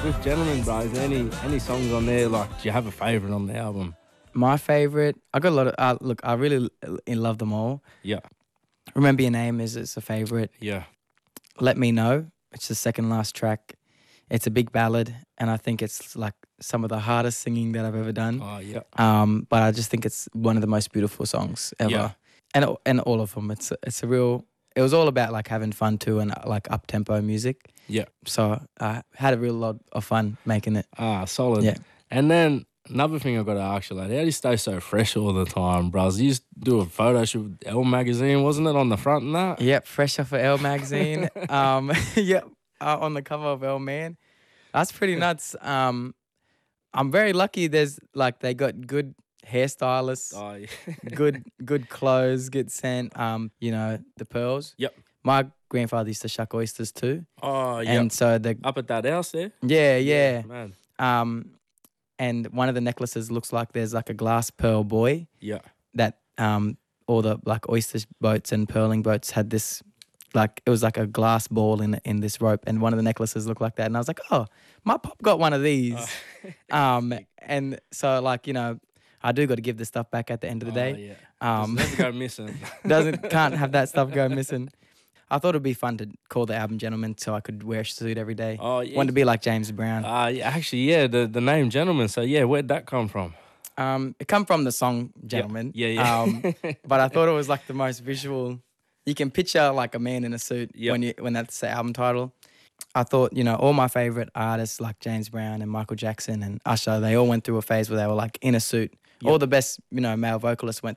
with Gentlemen, bro, is there any songs on there, like, do you have a favourite on the album? My favorite, I got a lot of, look, I really love them all. Yeah, Remember Your Name is a favorite. yeah. Let Me Know, it's the second last track. It's a big ballad, and I think it's like some of the hardest singing that I've ever done. Oh, yeah. But I just think it's one of the most beautiful songs ever. Yeah. And all of them, it's a real. It was all about like having fun too, and like up tempo music. Yeah. So I had a real lot of fun making it. Ah, solid. Yeah. And then another thing I've got to ask you, like, how do you stay so fresh all the time, bros? You used to do a photo shoot with Elle magazine, wasn't it, on the front and that? Yep, fresh off of Elle magazine. Yep, on the cover of Elle Man. That's pretty nuts. I'm very lucky. There's like they got good hairstylists, Oh, yeah. good clothes get sent. You know, the pearls. Yep. My grandfather used to shuck oysters too, Oh, yeah. and so the Up at that house there? yeah. Man. And one of the necklaces looks like there's like a glass pearl buoy Yeah. that all the like oyster boats and pearling boats had this, like it was like a glass ball in this rope, and one of the necklaces looked like that, and I was like, oh, my pop got one of these. And so like, you know, I do got to give the stuff back at the end of the day. Yeah. Never go missing. Can't have that stuff go missing. I thought it'd be fun to call the album Gentleman, so I could wear a suit every day. Oh, yeah. Wanted to be like James Brown. Yeah, actually, yeah, the name Gentleman. So, yeah, where'd that come from? It come from the song Gentleman. Yeah. But I thought it was like the most visual. You can picture like a man in a suit when that's the album title. I thought, you know, all my favorite artists like James Brown and Michael Jackson and Usher, they all went through a phase where they were like in a suit. All the best, you know, male vocalists went